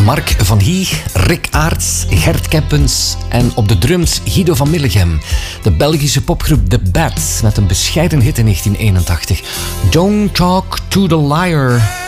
Mark van Hieg, Rick Aerts, Gert Keppens en op de drums Guido van Millegem. De Belgische popgroep The Bats met een bescheiden hit in 1981. Don't Talk to the Liar.